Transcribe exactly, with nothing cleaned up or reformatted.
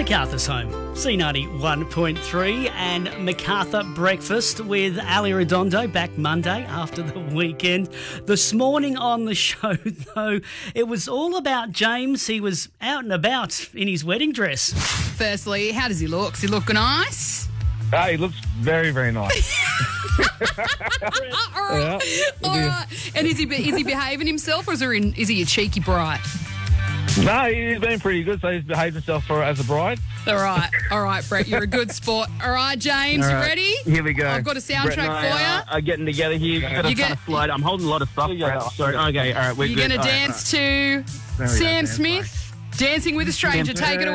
MacArthur's home, C ninety-one point three, and MacArthur Breakfast with Ali Redondo back Monday after the weekend. This morning on the show, though, it was all about James. He was out and about in his wedding dress. Firstly, how does he look? Does he look nice? Ah, he looks very, very nice. All right. Yeah. All right. And is he is he behaving himself, or is, there in, is he a cheeky bride? No, he's been pretty good, so he's behaved himself for as a bride. All right. All right, Brett, you're a good sport. All right, James, All you right. ready? Here we go. I've got a soundtrack Brett and I, for you. uh, are getting together here. You've got to You kind get- of slide. I'm holding a lot of stuff, You go. Brett. So, okay, all right, we're You're good. going to All right, dance to There we go, Sam dance Smith, Dancing with a Stranger. Dance- Take it away.